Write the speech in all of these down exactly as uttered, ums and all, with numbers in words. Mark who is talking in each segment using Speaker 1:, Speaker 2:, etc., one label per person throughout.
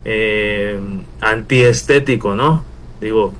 Speaker 1: eh, antiestético, ¿no? Digo,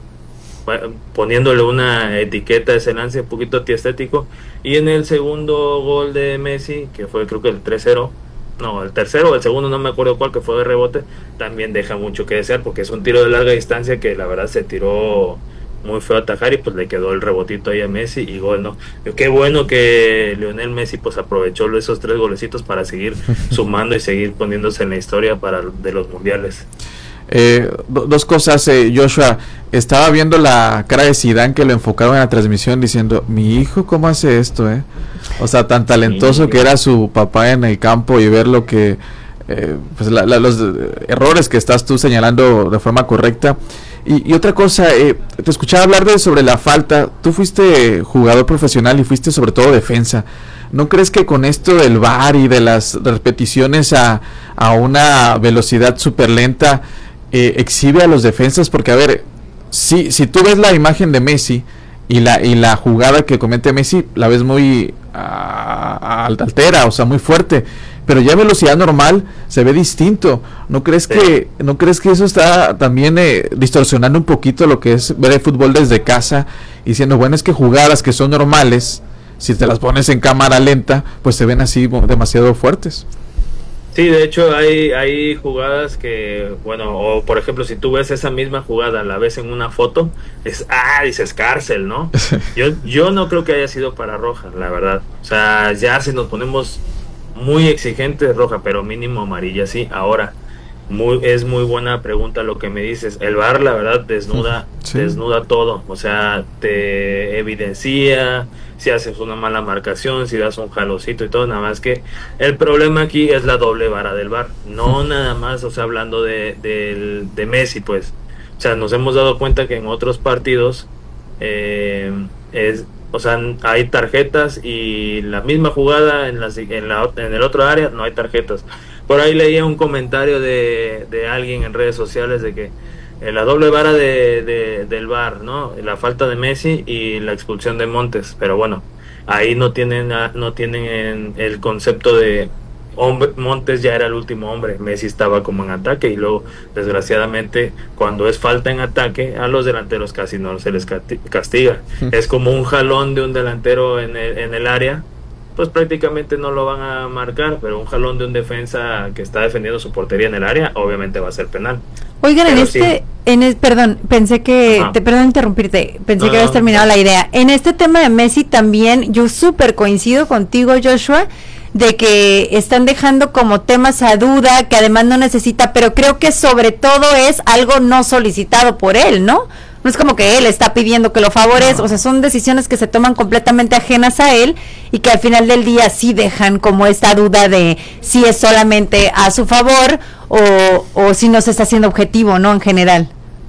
Speaker 1: poniéndole una etiqueta a ese lance un poquito antiestético. Y en el segundo gol de Messi, que fue creo que el tres cero, no, el tercero o el segundo, no me acuerdo cuál, que fue de rebote, también deja mucho que desear, porque es un tiro de larga distancia que la verdad se tiró muy feo a atajar y pues le quedó el rebotito ahí a Messi y gol, ¿no? Qué bueno que Lionel Messi pues aprovechó esos tres golecitos para seguir sumando y seguir poniéndose en la historia para de los mundiales.
Speaker 2: Eh, do, dos cosas, eh, Joshua. Estaba viendo la cara de Zidane que lo enfocaron en la transmisión diciendo, mi hijo, ¿cómo hace esto? Eh? O sea, tan talentoso sí, que era su papá en el campo, y ver lo que eh, pues la, la, los errores que estás tú señalando de forma correcta. Y, y otra cosa, eh, te escuchaba hablar de sobre la falta. Tú fuiste jugador profesional y fuiste sobre todo defensa. ¿No crees que con esto del V A R y de las repeticiones a, a una velocidad súper lenta eh, exhibe a los defensas? Porque a ver, si, si tú ves la imagen de Messi y la, y la jugada que comete Messi, la ves muy a, a, altera, o sea, muy fuerte, pero ya a velocidad normal se ve distinto. ¿No crees sí. que no crees que eso está también eh, distorsionando un poquito lo que es ver el fútbol desde casa, y diciendo, bueno, es que jugadas que son normales, si te las pones en cámara lenta, pues se ven así demasiado fuertes?
Speaker 1: Sí, de hecho hay hay jugadas que, bueno, o por ejemplo, si tú ves esa misma jugada, la ves en una foto, es, ah, dices cárcel, ¿no? yo yo no creo que haya sido para roja, la verdad. O sea, ya si nos ponemos muy exigentes, roja, pero mínimo amarilla, sí. Ahora, muy es muy buena pregunta lo que me dices. El V A R, la verdad, desnuda sí. desnuda todo. O sea, te evidencia si haces una mala marcación, si das un jalocito y todo. Nada más que el problema aquí es la doble vara del V A R. No nada más, o sea, hablando de, de, de Messi, pues. O sea, nos hemos dado cuenta que en otros partidos eh, es... O sea, hay tarjetas y la misma jugada en, la, en, la, en el otro área no hay tarjetas. Por ahí leía un comentario de, de alguien en redes sociales de que eh, la doble vara de, de, del V A R, ¿no? La falta de Messi y la expulsión de Montes. Pero bueno, ahí no tienen, no tienen el concepto de... Hombre, Montes ya era el último hombre, Messi estaba como en ataque, y luego desgraciadamente cuando es falta en ataque a los delanteros casi no se les castiga. Es como un jalón de un delantero en el, en el área, pues prácticamente no lo van a marcar, pero un jalón de un defensa que está defendiendo su portería en el área obviamente va a ser penal.
Speaker 3: Oigan,
Speaker 1: pero
Speaker 3: en este, sí. en el, perdón, pensé que, Ajá. te perdón interrumpirte, pensé no, que habías terminado no. la idea. En este tema de Messi también, yo súper coincido contigo, Joshua, de que están dejando como temas a duda, que además no necesita, pero creo que sobre todo es algo no solicitado por él, ¿no? No es como que él está pidiendo que lo favorezca, no. O sea, son decisiones que se toman completamente ajenas a él y que al final del día sí dejan como esta duda de si es solamente a su favor o, o si no se está haciendo objetivo, ¿no? En general.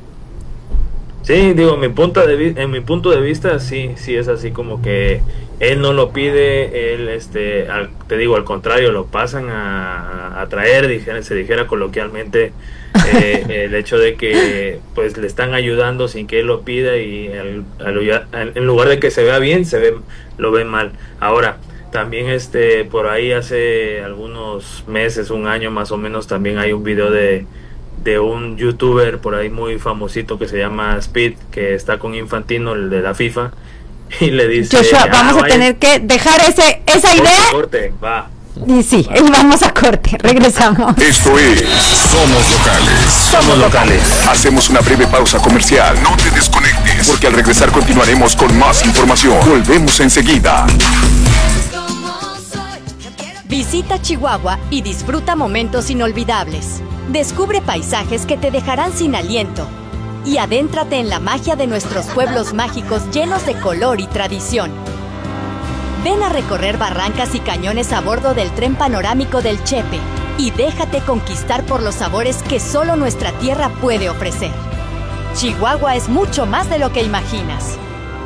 Speaker 1: Sí, digo, mi punto de vi- en mi punto de vista sí, sí es así, como que él no lo pide, él, este, al, te digo, al contrario, lo pasan a, a traer, dijera, se dijera coloquialmente, eh, el hecho de que pues le están ayudando sin que él lo pida, y el, el, en lugar de que se vea bien, se ve, lo ven mal. Ahora, también este, por ahí hace algunos meses, un año más o menos, también hay un video de de un youtuber por ahí muy famosito que se llama Speed, que está con Infantino, el de la FIFA, y le dice,
Speaker 3: Joshua, vamos ah, a vaya, tener que dejar ese esa idea.
Speaker 1: Corte, va.
Speaker 3: Y sí, va. Vamos a corte, regresamos.
Speaker 4: Esto es Somos Locales.
Speaker 3: Somos Locales.
Speaker 4: Hacemos una breve pausa comercial. No te desconectes, porque al regresar continuaremos con más información. Volvemos enseguida.
Speaker 5: Visita Chihuahua y disfruta momentos inolvidables. Descubre paisajes que te dejarán sin aliento y adéntrate en la magia de nuestros pueblos mágicos llenos de color y tradición. Ven a recorrer barrancas y cañones a bordo del tren panorámico del Chepe y déjate conquistar por los sabores que solo nuestra tierra puede ofrecer. Chihuahua es mucho más de lo que imaginas.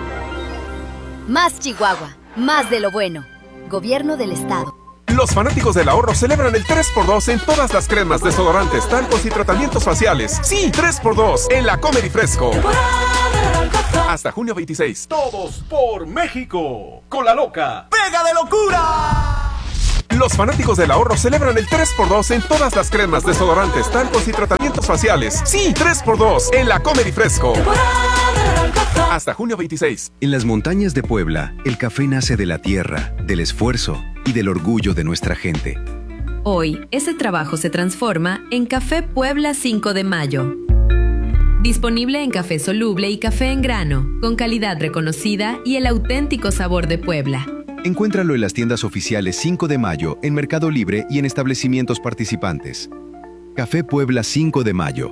Speaker 5: Más Chihuahua, más de lo bueno. Gobierno del Estado.
Speaker 6: Los fanáticos del ahorro celebran el tres por dos en todas las cremas, desodorantes, talcos y tratamientos faciales. Sí, tres por dos en la Comer y Fresco. Hasta junio veintiséis.
Speaker 7: Todos por México. Con la loca. ¡Pega de locura!
Speaker 6: Los fanáticos del ahorro celebran el tres por dos en todas las cremas, desodorantes, talcos y tratamientos faciales. Sí, tres por dos en la Comer y Fresco. Hasta junio veintiséis.
Speaker 7: En las montañas de Puebla, el café nace de la tierra, del esfuerzo y del orgullo de nuestra gente.
Speaker 8: Hoy, ese trabajo se transforma en Café Puebla cinco de mayo. Disponible en café soluble y café en grano, con calidad reconocida y el auténtico sabor de Puebla.
Speaker 7: Encuéntralo en las tiendas oficiales cinco de mayo, en Mercado Libre y en establecimientos participantes. Café Puebla cinco de mayo.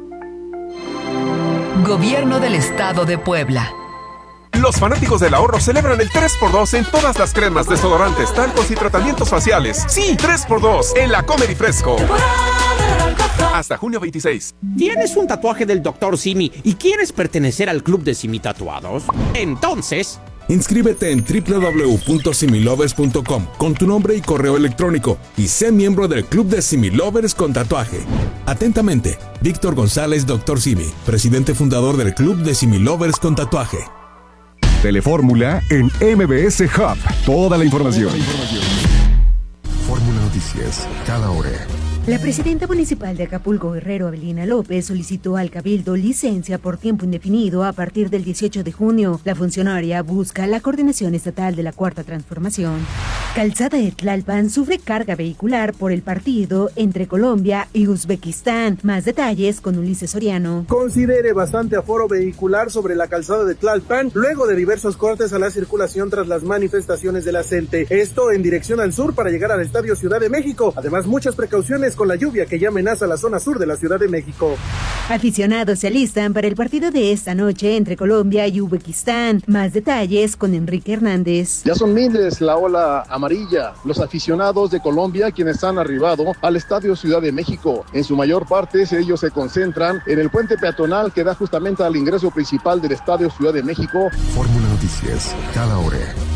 Speaker 9: Gobierno del Estado de Puebla.
Speaker 6: Los fanáticos del ahorro celebran el tres por dos en todas las cremas, desodorantes, talcos y tratamientos faciales. Sí, tres por dos en la Comer y Fresco. Hasta junio veintiséis.
Speaker 10: ¿Tienes un tatuaje del doctor Simi y quieres pertenecer al club de Simi Tatuados? Entonces...
Speaker 11: inscríbete en doble u doble u doble u punto similovers punto com con tu nombre y correo electrónico y sé miembro del club de Similovers con tatuaje. Atentamente, Víctor González, doctor Simi, presidente fundador del club de Similovers con tatuaje.
Speaker 12: Telefórmula en M B S Hub. Toda la información.
Speaker 13: Fórmula Noticias, cada hora.
Speaker 14: La presidenta municipal de Acapulco, Guerrero, Avelina López, solicitó al Cabildo licencia por tiempo indefinido a partir del dieciocho de junio. La funcionaria busca la coordinación estatal de la Cuarta Transformación. Calzada de Tlalpan sufre carga vehicular por el partido entre Colombia y Uzbekistán. Más detalles con Ulises Soriano.
Speaker 15: Considere bastante aforo vehicular sobre la calzada de Tlalpan luego de diversos cortes a la circulación tras las manifestaciones de la CENTE. Esto en dirección al sur para llegar al Estadio Ciudad de México. Además, muchas precauciones con la lluvia que ya amenaza la zona sur de la Ciudad de México.
Speaker 14: Aficionados se alistan para el partido de esta noche entre Colombia y Uzbekistán. Más detalles con Enrique Hernández.
Speaker 16: Ya son miles la ola amarilla, los aficionados de Colombia quienes han arribado al Estadio Ciudad de México. En su mayor parte ellos se concentran en el puente peatonal que da justamente al ingreso principal del Estadio Ciudad de México.
Speaker 13: Fórmula Noticias, cada hora.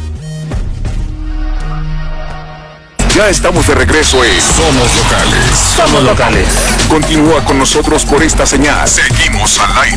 Speaker 4: Ya estamos de regreso en Somos Locales.
Speaker 5: Somos Locales.
Speaker 4: Continúa con nosotros por esta señal. Seguimos al aire.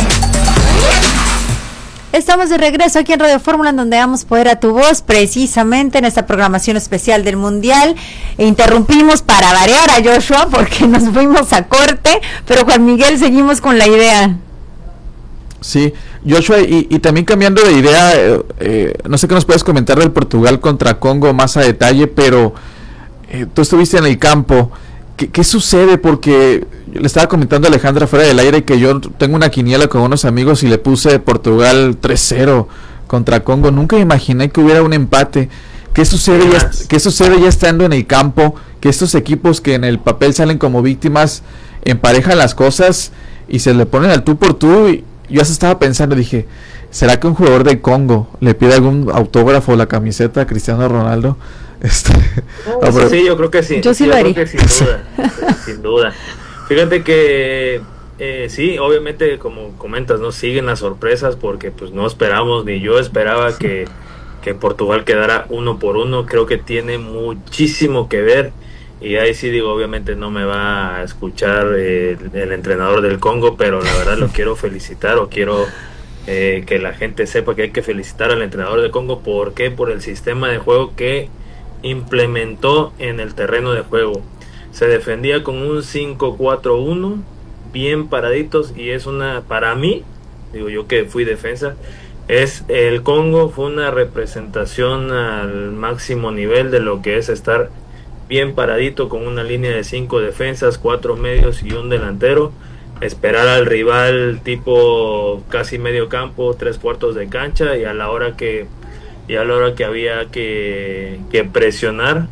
Speaker 3: Estamos de regreso aquí en Radio Fórmula, en donde damos poder a tu voz, precisamente en esta programación especial del Mundial. E interrumpimos para variar a Joshua porque nos fuimos a corte, pero Juan Miguel, seguimos con la idea.
Speaker 2: Sí, Joshua, y, y también cambiando de idea, eh, eh, no sé qué nos puedes comentar del Portugal contra Congo más a detalle, pero eh, tú estuviste en el campo. ¿Qué, qué sucede? Porque le estaba comentando a Alejandra fuera del aire que yo tengo una quiniela con unos amigos y le puse Portugal tres cero contra Congo. Nunca imaginé que hubiera un empate. ¿Qué sucede ya, qué sucede ya estando en el campo? Que estos equipos que en el papel salen como víctimas emparejan las cosas y se le ponen al tú por tú. Y yo ya estaba pensando, dije, ¿será que un jugador de Congo le pide algún autógrafo o la camiseta a Cristiano Ronaldo? Este,
Speaker 1: no, no, pero, sí, yo creo que sí.
Speaker 3: Yo sí
Speaker 1: yo
Speaker 3: lo haría.
Speaker 1: Creo que sin duda, sin duda. Fíjate que eh, sí, obviamente, como comentas, no siguen las sorpresas porque pues no esperamos, ni yo esperaba que, que Portugal quedara uno por uno. Creo que tiene muchísimo que ver. Y ahí sí digo, obviamente no me va a escuchar eh, el, el entrenador del Congo, pero la verdad lo quiero felicitar o quiero eh, que la gente sepa que hay que felicitar al entrenador del Congo. ¿Por qué? Por el sistema de juego que implementó en el terreno de juego. Se defendía con un cinco cuatro uno, bien paraditos, y es una, para mí, digo yo que fui defensa, es el Congo fue una representación al máximo nivel de lo que es estar bien paradito con una línea de cinco defensas, cuatro medios y un delantero, esperar al rival tipo casi medio campo, tres cuartos de cancha, y a la hora que y a la hora que había que, que presionar,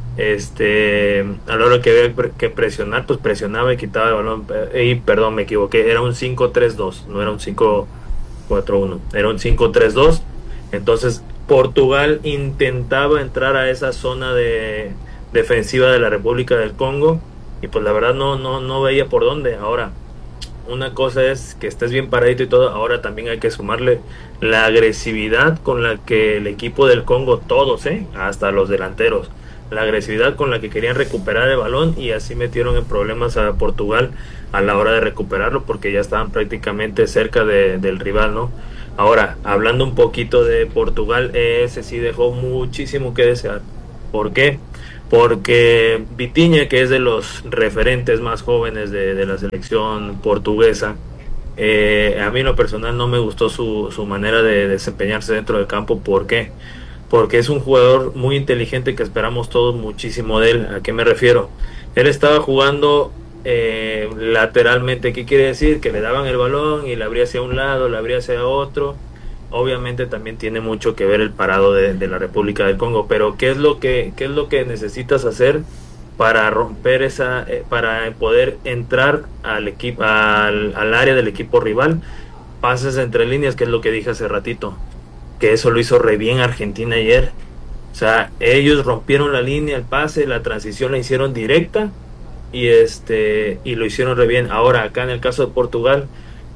Speaker 1: este a la hora que había que presionar, pues presionaba y quitaba el balón, y perdón, me equivoqué, era un cinco tres dos, no era un cinco cuatro uno, era un cinco tres dos. Entonces Portugal intentaba entrar a esa zona de defensiva de la República del Congo y pues la verdad no no no veía por dónde. Ahora, una cosa es que estés bien paradito y todo, ahora también hay que sumarle la agresividad con la que el equipo del Congo, todos, eh, hasta los delanteros, la agresividad con la que querían recuperar el balón, y así metieron en problemas a Portugal a la hora de recuperarlo porque ya estaban prácticamente cerca de, del rival, ¿no? Ahora, hablando un poquito de Portugal, ese sí dejó muchísimo que desear. ¿Por qué? porque Vitinha, que es de los referentes más jóvenes de, de la selección portuguesa, eh, a mí en lo personal no me gustó su, su manera de desempeñarse dentro del campo. ¿Por qué? Porque es un jugador muy inteligente que esperamos todos muchísimo de él. ¿A qué me refiero? Él estaba jugando eh, lateralmente. ¿Qué quiere decir? Que le daban el balón y le abría hacia un lado, le abría hacia otro. Obviamente también tiene mucho que ver el parado de, de la República del Congo, pero ¿qué es lo que qué es lo que necesitas hacer para romper esa, eh, para poder entrar al equipo, al, al área del equipo rival? Pases entre líneas, que es lo que dije hace ratito, que eso lo hizo re bien Argentina ayer. O sea, ellos rompieron la línea, el pase, la transición la hicieron directa y este y lo hicieron re bien. Ahora acá en el caso de Portugal,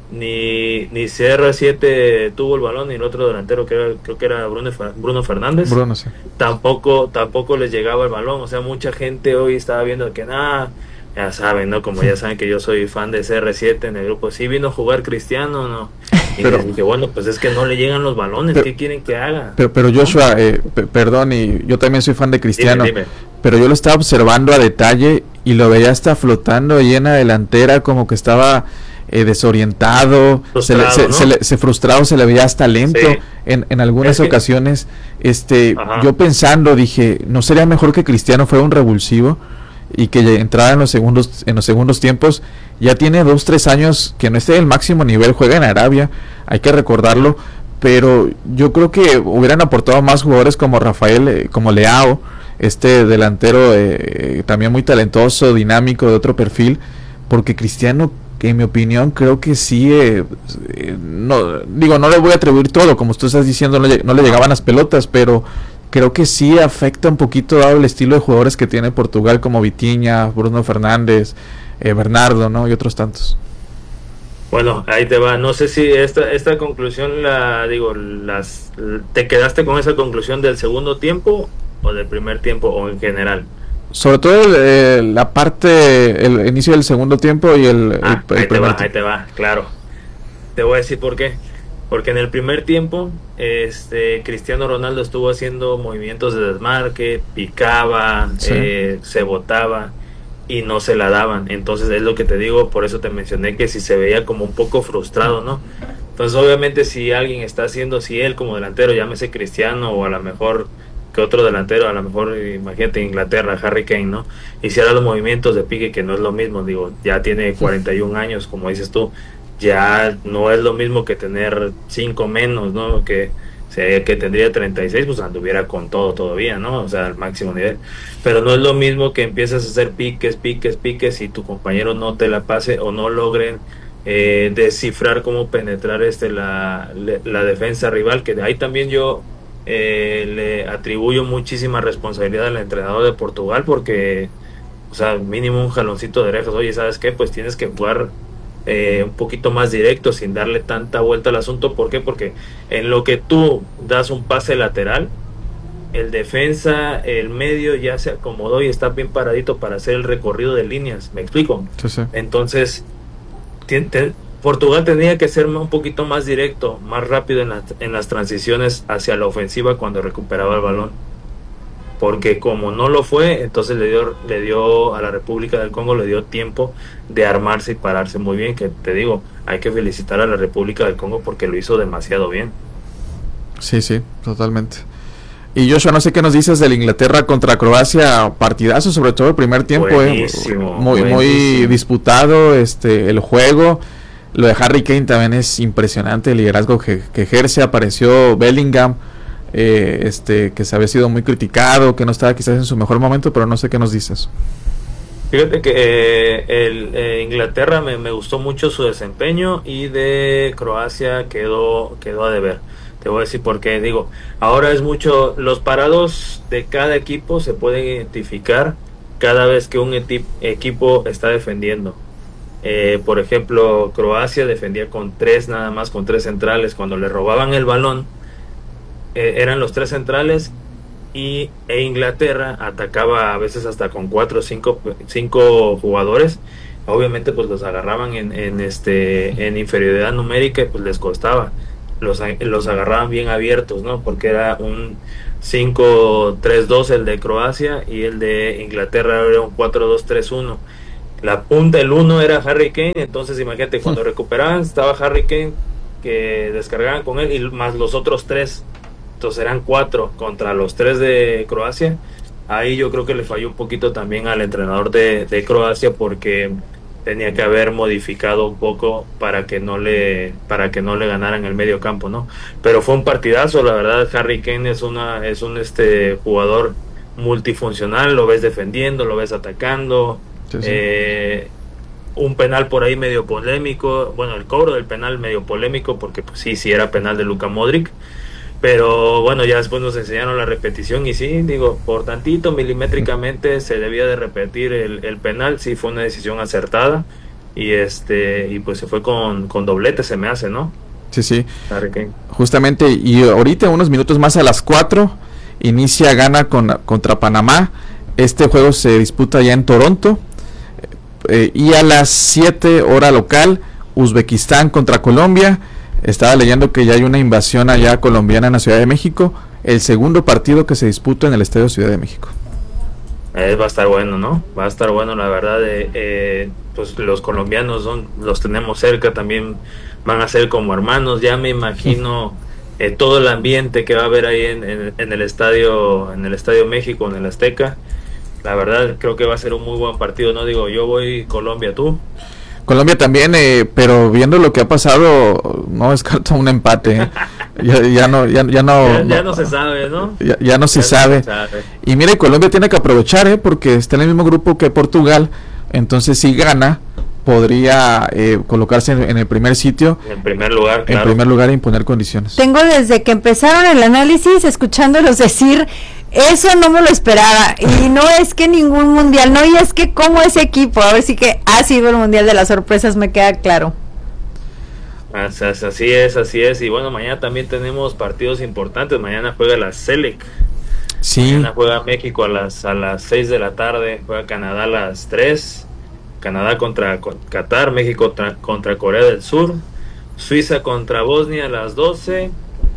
Speaker 1: ni ni C R siete tuvo el balón, ni el otro delantero, que era, creo que era Bruno, Bruno Fernández,
Speaker 2: Bruno, sí.
Speaker 1: tampoco tampoco les llegaba el balón. O sea, mucha gente hoy estaba viendo que nada, ya saben, ¿no? Como ya saben que yo soy fan de C R siete en el grupo, sí vino a jugar Cristiano, ¿no? Y pero, les dije, bueno, pues es que no le llegan los balones, pero, ¿qué quieren que haga?
Speaker 2: Pero, pero Joshua, eh, p- perdón, y yo también soy fan de Cristiano,
Speaker 1: dime, dime.
Speaker 2: Pero yo lo estaba observando a detalle y lo veía hasta flotando ahí en la delantera, como que estaba eh, desorientado, frustrado, se, le, se, ¿no? se, le, se frustrado, se le veía hasta lento, sí. en, en algunas es ocasiones, que... este, Ajá. yo pensando, dije, ¿no sería mejor que Cristiano fuera un revulsivo y que entrara en los segundos en los segundos tiempos? Ya tiene dos, tres años que no esté en el máximo nivel, juega en Arabia, hay que recordarlo, pero yo creo que hubieran aportado más jugadores como Rafael, eh, como Leao, este delantero eh, también muy talentoso, dinámico, de otro perfil, porque Cristiano, que en mi opinión creo que sí, eh, eh, no digo, no le voy a atribuir todo, como tú estás diciendo, no le, no le llegaban las pelotas, pero creo que sí afecta un poquito dado el estilo de jugadores que tiene Portugal, como Vitinha, Bruno Fernández, eh, Bernardo, ¿no? Y otros tantos.
Speaker 1: Bueno, ahí te va. No sé si esta esta conclusión la digo, las te quedaste con esa conclusión del segundo tiempo o del primer tiempo o en general.
Speaker 2: Sobre todo eh, la parte, el inicio del segundo tiempo y el,
Speaker 1: ah,
Speaker 2: el, el
Speaker 1: ahí te va, tiempo. Ahí te va, claro. Te voy a decir por qué. Porque en el primer tiempo, este Cristiano Ronaldo estuvo haciendo movimientos de desmarque, picaba, sí. eh, se botaba y no se la daban. Entonces es lo que te digo, por eso te mencioné que si se veía como un poco frustrado, ¿no? Entonces obviamente si alguien está haciendo, si él como delantero, llámese Cristiano o a lo mejor que otro delantero, a lo mejor imagínate Inglaterra, Harry Kane, ¿no? Hiciera los movimientos de pique, que no es lo mismo, digo, ya tiene cuarenta y un años, como dices tú, ya no es lo mismo que tener cinco menos, ¿no? Que que tendría treinta y seis, pues anduviera con todo todavía, ¿no? O sea, al máximo nivel. Pero no es lo mismo que empieces a hacer piques, piques, piques y tu compañero no te la pase o no logren eh, descifrar cómo penetrar este la, la defensa rival, que de ahí también yo eh, le atribuyo muchísima responsabilidad al entrenador de Portugal, porque, o sea, mínimo un jaloncito de orejas. Oye, ¿sabes qué? Pues tienes que jugar Eh, un poquito más directo, sin darle tanta vuelta al asunto. ¿Por qué? Porque en lo que tú das un pase lateral, el defensa, el medio ya se acomodó y está bien paradito para hacer el recorrido de líneas. ¿Me explico?
Speaker 2: Sí, sí.
Speaker 1: Entonces ten, ten, Portugal tenía que ser un poquito más directo, más rápido en, la, en las transiciones hacia la ofensiva cuando recuperaba el balón, porque como no lo fue, entonces le dio le dio a la República del Congo, le dio tiempo de armarse y pararse muy bien, que te digo, hay que felicitar a la República del Congo porque lo hizo demasiado bien.
Speaker 2: Sí, sí, totalmente. Y Joshua, no sé qué nos dices del Inglaterra contra Croacia, partidazo, sobre todo el primer tiempo,
Speaker 1: buenísimo,
Speaker 2: eh, muy,
Speaker 1: buenísimo.
Speaker 2: muy disputado este el juego. Lo de Harry Kane también es impresionante, el liderazgo que, que ejerce. Apareció Bellingham, Eh, este que se había sido muy criticado, que no estaba quizás en su mejor momento, pero no sé qué nos dices.
Speaker 1: Fíjate que eh, el eh, Inglaterra me, me gustó mucho su desempeño, y de Croacia quedó quedó a deber. Te voy a decir por qué. Digo, ahora es mucho, los parados de cada equipo se pueden identificar cada vez que un eti- equipo está defendiendo. Eh, por ejemplo, Croacia defendía con tres, nada más con tres centrales. Cuando le robaban el balón, eran los tres centrales, y e Inglaterra atacaba a veces hasta con cuatro o cinco, cinco jugadores. Obviamente pues los agarraban en, en este en inferioridad numérica y pues les costaba. los, los agarraban bien abiertos, ¿no? Porque era un cinco tres dos el de Croacia y el de Inglaterra era un cuatro dos tres uno. La punta, el uno era Harry Kane, entonces imagínate, cuando recuperaban estaba Harry Kane, que descargaban con él, y más los otros tres, entonces eran cuatro contra los tres de Croacia. Ahí yo creo que le falló un poquito también al entrenador de, de Croacia, porque tenía que haber modificado un poco para que no le para que no le ganaran el medio campo, ¿no? Pero fue un partidazo, la verdad. Harry Kane es una es un este jugador multifuncional, lo ves defendiendo, lo ves atacando. Sí, sí. Eh, un penal por ahí medio polémico, bueno, el cobro del penal medio polémico, porque pues sí, sí era penal de Luka Modric, pero bueno, ya después nos enseñaron la repetición y sí, digo, por tantito, milimétricamente se debía de repetir el, el penal. Sí, fue una decisión acertada y este y pues se fue con, con doblete, se me hace, ¿no?
Speaker 2: Sí, sí, justamente. Y ahorita, unos minutos más, a las cuatro inicia Ghana con, contra Panamá. Este juego se disputa ya en Toronto. Eh, y a las siete hora local, Uzbekistán contra Colombia. Estaba leyendo que ya hay una invasión allá colombiana en la Ciudad de México. El segundo partido que se disputa en el Estadio Ciudad de México.
Speaker 1: Eh, va a estar bueno, ¿no? Va a estar bueno, la verdad. Eh, eh, pues los colombianos son, los tenemos cerca, también van a ser como hermanos. Ya me imagino eh, todo el ambiente que va a haber ahí en, en, en el estadio, en el Estadio México, en el Azteca. La verdad creo que va a ser un muy buen partido, ¿no? Digo, yo voy Colombia, ¿tú?
Speaker 2: Colombia también, eh, pero viendo lo que ha pasado, no descarto un empate. ¿eh? ya, ya no, ya, ya no,
Speaker 1: ya, ya no, no se sabe, ¿no?
Speaker 2: Ya, ya no se, ya sabe. no se sabe. Y mira, Colombia tiene que aprovechar, ¿eh? Porque está en el mismo grupo que Portugal. Entonces, si gana, podría eh, colocarse en, en el primer sitio.
Speaker 1: En primer lugar, claro.
Speaker 2: En primer lugar, e imponer condiciones.
Speaker 3: Tengo desde que empezaron el análisis escuchándolos decir, eso no me lo esperaba, y no es que ningún mundial, no, y es que como ese equipo, a ver si que ha sido el mundial de las sorpresas, me queda claro.
Speaker 1: Así es, así es, y bueno, mañana también tenemos partidos importantes. Mañana juega la Selec.
Speaker 2: Sí.
Speaker 1: Mañana juega México a las a las seis de la tarde, juega Canadá a las tres, Canadá contra Qatar, México contra, contra Corea del Sur, Suiza contra Bosnia a las doce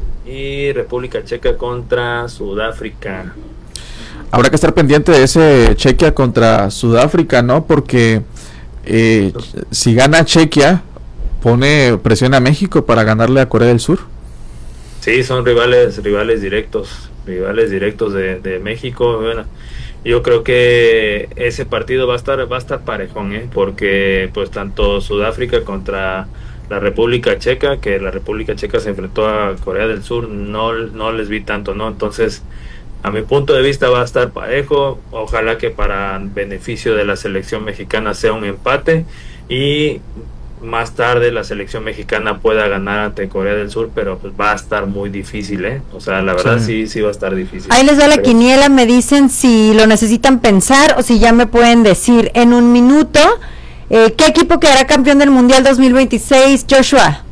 Speaker 1: y República Checa contra Sudáfrica.
Speaker 2: Habrá que estar pendiente de ese Chequia contra Sudáfrica, ¿no? Porque eh, si gana Chequia, pone presión a México para ganarle a Corea del Sur.
Speaker 1: Sí, son rivales rivales directos, rivales directos de, de México. Bueno, yo creo que ese partido va a estar va a estar parejón, ¿eh? Porque pues tanto Sudáfrica contra la República Checa, que la República Checa se enfrentó a Corea del Sur, no, no les vi tanto, ¿no? Entonces, a mi punto de vista va a estar parejo. Ojalá que para beneficio de la selección mexicana sea un empate y más tarde la selección mexicana pueda ganar ante Corea del Sur, pero pues va a estar muy difícil, ¿eh? O sea, la verdad sí, sí, sí va a estar difícil.
Speaker 3: Ahí les da la
Speaker 1: pero...
Speaker 3: quiniela, me dicen si lo necesitan pensar o si ya me pueden decir en un minuto. Eh, ¿Qué equipo quedará campeón del Mundial dos mil veintiséis, Joshua?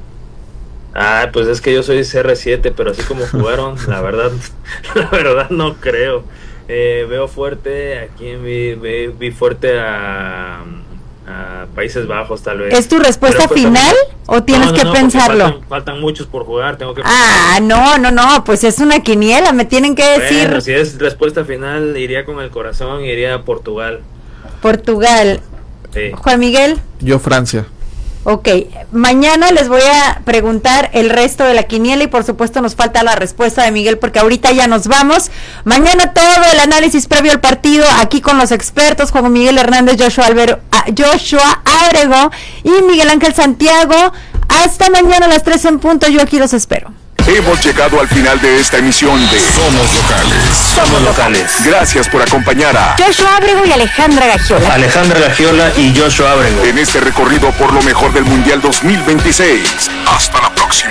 Speaker 1: Ah, pues es que yo soy C R siete, pero así como jugaron, la verdad, la verdad no creo. Eh, veo fuerte, aquí vi, vi, vi fuerte a, a Países Bajos, tal vez.
Speaker 3: ¿Es tu respuesta pero, pues, final o tienes no, no, que no, pensarlo?
Speaker 1: Faltan, faltan muchos por jugar, tengo que
Speaker 3: Ah, no, no, no, pues es una quiniela, me tienen que decir.
Speaker 1: Bueno, si es respuesta final, iría con el corazón, iría a Portugal.
Speaker 3: Portugal.
Speaker 1: Sí.
Speaker 3: Juan Miguel.
Speaker 2: Yo Francia.
Speaker 3: Ok, mañana les voy a preguntar el resto de la quiniela y por supuesto nos falta la respuesta de Miguel porque ahorita ya nos vamos. Mañana todo el análisis previo al partido aquí con los expertos Juan Miguel Hernández, Joshua, Albero, Joshua Ábrego y Miguel Ángel Santiago. Hasta mañana a las tres en punto, yo aquí los espero.
Speaker 4: Hemos llegado al final de esta emisión de Somos Locales.
Speaker 1: Somos Locales.
Speaker 4: Gracias por acompañar a
Speaker 3: Joshua Ábrego y Alejandra Gagiola.
Speaker 1: Alejandra Gagiola y Joshua Ábrego.
Speaker 4: En este recorrido por lo mejor del Mundial dos mil veintiséis. Hasta la próxima.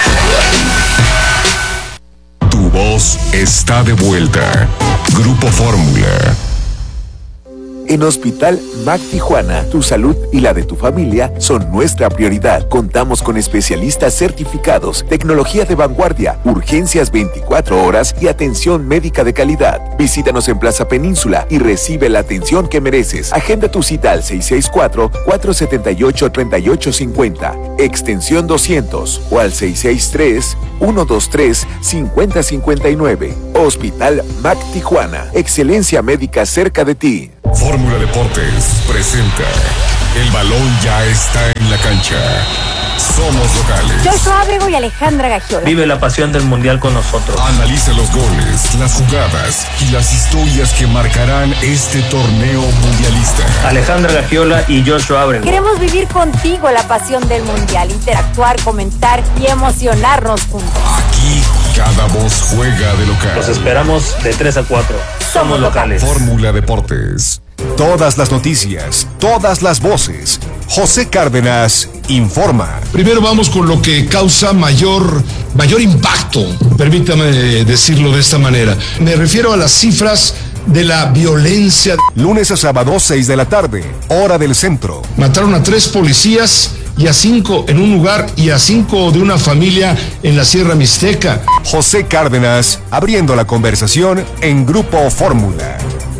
Speaker 4: Tu voz está de vuelta. Grupo Fórmula.
Speaker 17: En Hospital M A C Tijuana, tu salud y la de tu familia son nuestra prioridad. Contamos con especialistas certificados, tecnología de vanguardia, urgencias veinticuatro horas y atención médica de calidad. Visítanos en Plaza Península y recibe la atención que mereces. Agenda tu cita al seis seis cuatro, cuatro siete ocho, tres ocho cinco cero, extensión doscientos o al seis seis tres, uno dos tres, cinco cero cinco nueve. Hospital M A C Tijuana. Excelencia médica cerca de ti.
Speaker 11: Fórmula Deportes presenta El balón ya está en la cancha. Somos locales.
Speaker 3: Joshua Ábrego y Alejandra Gagiola.
Speaker 1: Vive la pasión del mundial con nosotros.
Speaker 11: Analiza los goles, las jugadas y las historias que marcarán este torneo mundialista.
Speaker 1: Alejandra Gagiola y Joshua Ábrego.
Speaker 3: Queremos vivir contigo la pasión del mundial, interactuar, comentar y emocionarnos juntos.
Speaker 11: Aquí cada voz juega de local.
Speaker 1: Los esperamos de tres a cuatro. Somos locales.
Speaker 11: Fórmula Deportes.
Speaker 12: Todas las noticias, todas las voces. José Cárdenas informa.
Speaker 18: Primero vamos con lo que causa mayor, mayor impacto, permítame decirlo de esta manera. Me refiero a las cifras de la violencia.
Speaker 12: Lunes a sábado, seis de la tarde, hora del centro.
Speaker 18: Mataron a tres policías y a cinco en un lugar y a cinco de una familia en la Sierra Mixteca.
Speaker 12: José Cárdenas abriendo la conversación en Grupo Fórmula.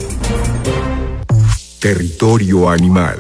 Speaker 12: Territorio animal.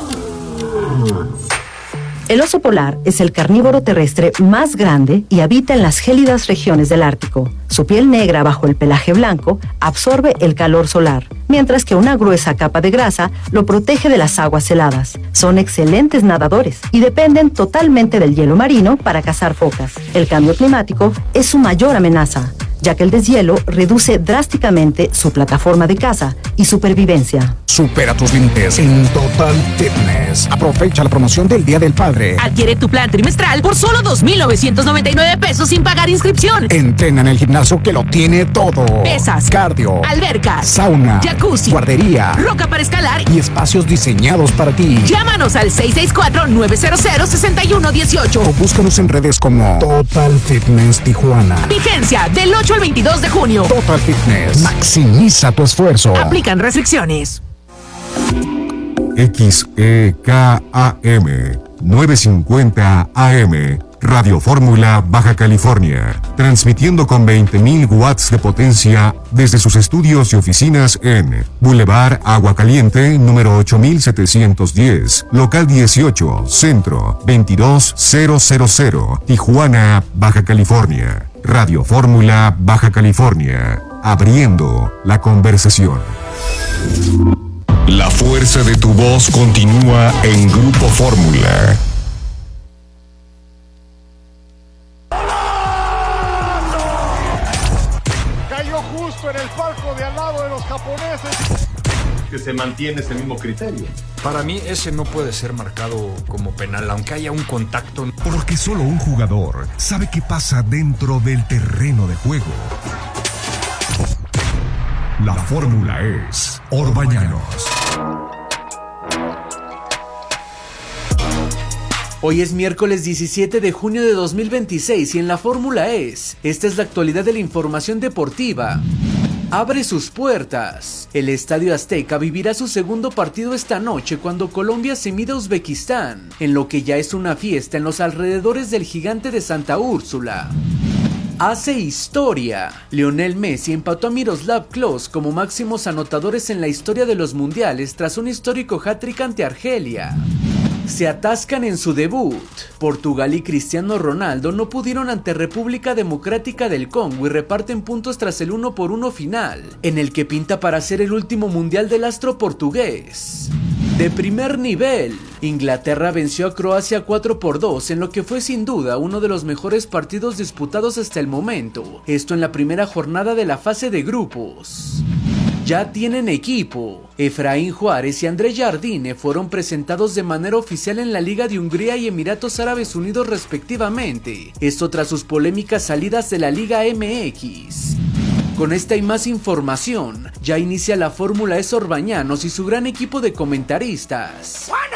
Speaker 19: El oso polar es el carnívoro terrestre más grande y habita en las gélidas regiones del Ártico. Su piel negra bajo el pelaje blanco absorbe el calor solar, mientras que una gruesa capa de grasa lo protege de las aguas heladas. Son excelentes nadadores y dependen totalmente del hielo marino para cazar focas. El cambio climático es su mayor amenaza, ya que el deshielo reduce drásticamente su plataforma de caza y supervivencia.
Speaker 20: Supera tus límites en Total Fitness. Aprovecha la promoción del Día del Padre.
Speaker 21: Adquiere tu plan trimestral por solo dos mil novecientos noventa y nueve pesos sin pagar inscripción.
Speaker 20: Entrena en el gimnasio que lo tiene todo.
Speaker 21: Pesas,
Speaker 20: cardio,
Speaker 21: albercas,
Speaker 20: sauna,
Speaker 21: jacuzzi,
Speaker 20: guardería,
Speaker 21: roca para escalar
Speaker 20: y espacios diseñados para ti.
Speaker 21: Llámanos al seis seis cuatro, nueve cero cero, seis uno uno ocho
Speaker 20: o búscanos en redes como Total Fitness Tijuana.
Speaker 21: Vigencia del ocho al veintidós de junio.
Speaker 20: Total Fitness. Maximiza tu esfuerzo.
Speaker 21: Aplican restricciones.
Speaker 12: X E K A M novecientos cincuenta A M Radio Fórmula Baja California, transmitiendo con veinte mil watts de potencia desde sus estudios y oficinas en Boulevard Agua Caliente, número ocho mil setecientos diez, local dieciocho, centro, veintidós mil, Tijuana, Baja California. Radio Fórmula Baja California, abriendo la conversación.
Speaker 11: La fuerza de tu voz continúa en Grupo Fórmula.
Speaker 22: Cayó justo en el palco de al lado de los japoneses.
Speaker 23: Que se mantiene ese mismo criterio.
Speaker 24: Para mí ese no puede ser marcado como penal, aunque haya un contacto.
Speaker 12: Porque solo un jugador sabe qué pasa dentro del terreno de juego. La fórmula es Orbañanos.
Speaker 25: Hoy es miércoles diecisiete de junio de dos mil veintiséis y en la fórmula es, esta es la actualidad de la información deportiva. Abre sus puertas. El Estadio Azteca vivirá su segundo partido esta noche cuando Colombia se mida a Uzbekistán, en lo que ya es una fiesta en los alrededores del gigante de Santa Úrsula. Hace historia. Lionel Messi empató a Miroslav Klose como máximos anotadores en la historia de los mundiales tras un histórico hat-trick ante Argelia. Se atascan en su debut. Portugal y Cristiano Ronaldo no pudieron ante República Democrática del Congo y reparten puntos tras el uno por uno final, en el que pinta para ser el último mundial del astro portugués. De primer nivel, Inglaterra venció a Croacia cuatro por dos en lo que fue sin duda uno de los mejores partidos disputados hasta el momento, esto en la primera jornada de la fase de grupos. Ya tienen equipo. Efraín Juárez y André Jardine fueron presentados de manera oficial en la Liga de Hungría y Emiratos Árabes Unidos respectivamente, esto tras sus polémicas salidas de la Liga M X. Con esta y más información, ya inicia la Fórmula E Orbañanos y su gran equipo de comentaristas.